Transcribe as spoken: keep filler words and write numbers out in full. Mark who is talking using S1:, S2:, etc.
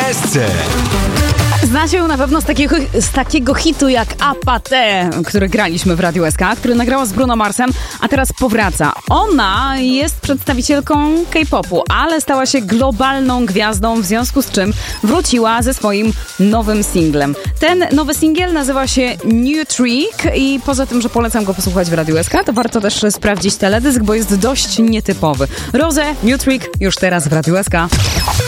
S1: S C.
S2: Znacie ją na pewno z takiego, z takiego hitu jak Apathy, który graliśmy w Radiu S K, który nagrała z Bruno Marsem, a teraz powraca. Ona jest przedstawicielką K-popu, ale stała się globalną gwiazdą, w związku z czym wróciła ze swoim nowym singlem. Ten nowy singiel nazywa się New Trick i poza tym, że polecam go posłuchać w Radiu S K, to warto też sprawdzić teledysk, bo jest dość nietypowy. Rose, New Trick już teraz w Radiu S K.